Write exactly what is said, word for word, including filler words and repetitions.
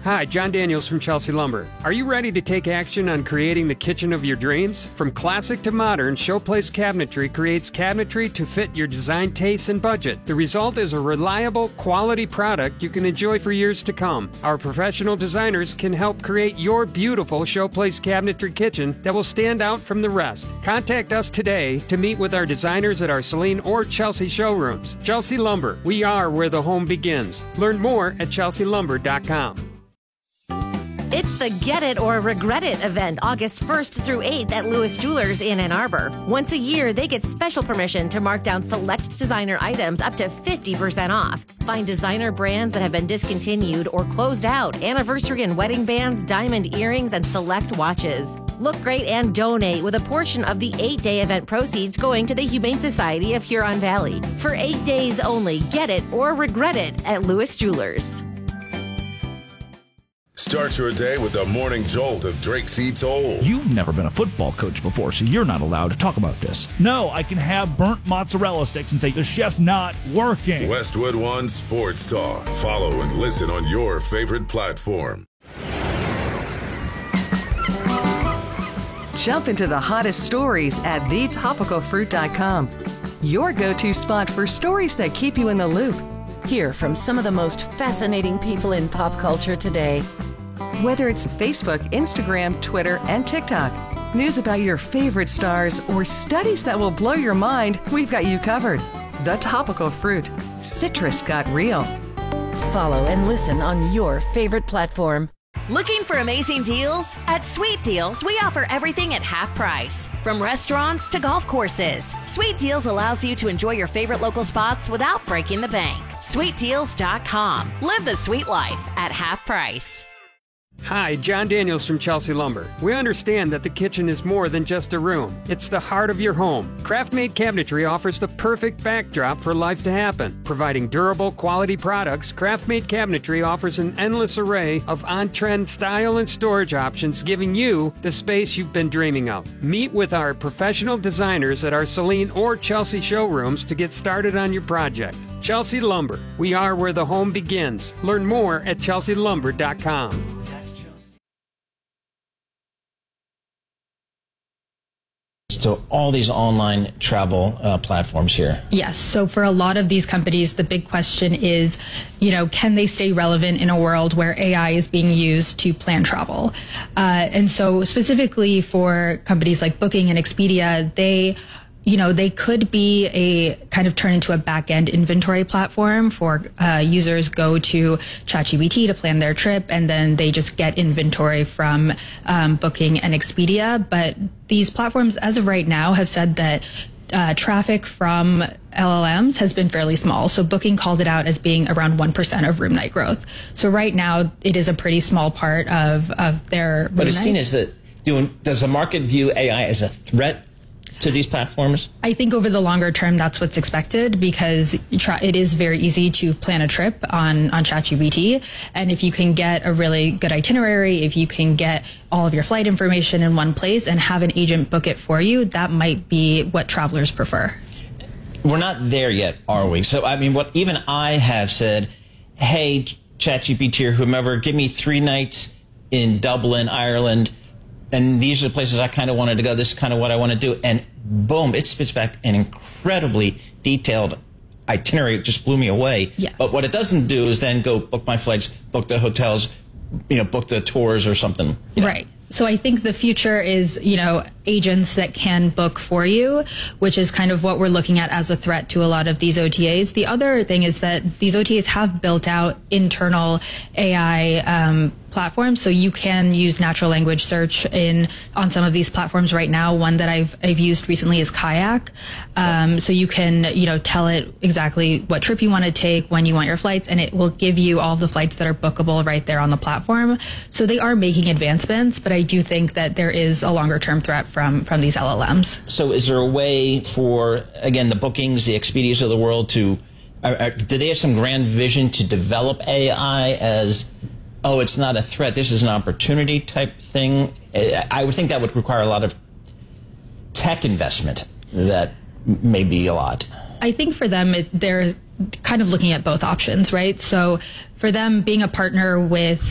Hi, John Daniels from Chelsea Lumber. Are you ready to take action on creating the kitchen of your dreams? From classic to modern, Showplace Cabinetry creates cabinetry to fit your design tastes and budget. The result is a reliable, quality product you can enjoy for years to come. Our professional designers can help create your beautiful Showplace Cabinetry kitchen that will stand out from the rest. Contact us today to meet with our designers at our Saline or Chelsea showrooms. Chelsea Lumber, we are where the home begins. Learn more at chelsea lumber dot com. It's the Get It or Regret It event August first through eighth at Lewis Jewelers in Ann Arbor. Once a year, they get special permission to mark down select designer items up to fifty percent off. Find designer brands that have been discontinued or closed out, anniversary and wedding bands, diamond earrings, and select watches. Look great and donate with a portion of the eight-day event proceeds going to the Humane Society of Huron Valley. For eight days only, get it or regret it at Lewis Jewelers. Start your day with the morning jolt of Drake C. Toll. You've never been a football coach before, so you're not allowed to talk about this. No, I can have burnt mozzarella sticks and say the chef's not working. Westwood One Sports Talk. Follow and listen on your favorite platform. Jump into the hottest stories at the topical fruit dot com. Your go-to spot for stories that keep you in the loop. Hear from some of the most fascinating people in pop culture today. Whether it's Facebook, Instagram, Twitter, and TikTok, news about your favorite stars, or studies that will blow your mind, we've got you covered. The Topical Fruit. Citrus got real. Follow and listen on your favorite platform. Looking for amazing deals? At Sweet Deals, we offer everything at half price. From restaurants to golf courses, Sweet Deals allows you to enjoy your favorite local spots without breaking the bank. sweet deals dot com. Live the sweet life at half price. Hi, John Daniels from Chelsea Lumber. We understand that the kitchen is more than just a room. It's the heart of your home. Craft-made cabinetry offers the perfect backdrop for life to happen. Providing durable, quality products, Craft-made cabinetry offers an endless array of on-trend style and storage options, giving you the space you've been dreaming of. Meet with our professional designers at our Saline or Chelsea showrooms to get started on your project. Chelsea Lumber. We are where the home begins. Learn more at chelsea lumber dot com. So all these online travel uh, platforms here. Yes. So for a lot of these companies, the big question is, you know, can they stay relevant in a world where A I is being used to plan travel? Uh, and so specifically for companies like Booking and Expedia, they you know, they could be a kind of turn into a back-end inventory platform for uh, users go to ChatGPT to plan their trip, and then they just get inventory from um, Booking and Expedia. But these platforms, as of right now, have said that uh, traffic from L L Ms has been fairly small. So Booking called it out as being around one percent of room night growth. So right now, it is a pretty small part of, of their room But it's nights. seen as that, doing, does the market view A I as a threat to these platforms? I think over the longer term, that's what's expected, because it is very easy to plan a trip on, on ChatGPT. And if you can get a really good itinerary, if you can get all of your flight information in one place and have an agent book it for you, that might be what travelers prefer. We're not there yet, are we? So, I mean, what even I have said, hey, ChatGPT or whomever, give me three nights in Dublin, Ireland, and these are the places I kind of wanted to go. This is kind of what I want to do. And boom, it spits back an incredibly detailed itinerary. It just blew me away. Yes. But what it doesn't do is then go book my flights, book the hotels, you know, book the tours or something. You know? Right. So I think the future is, you know, agents that can book for you, which is kind of what we're looking at as a threat to a lot of these O T As. The other thing is that these O T As have built out internal A I um, platforms, so you can use natural language search in on some of these platforms right now. One that I've I've used recently is Kayak. Um, so you can, you know, tell it exactly what trip you want to take, when you want your flights, and it will give you all the flights that are bookable right there on the platform. So they are making advancements, but I do think that there is a longer term threat from from these L L Ms. So is there a way for, again, the Bookings, the Expedias of the world to, are, are, do they have some grand vision to develop A I as, oh, it's not a threat, this is an opportunity type thing? I would think that would require a lot of tech investment. That may be a lot. I think for them, it, they're kind of looking at both options, right? So for them, being a partner with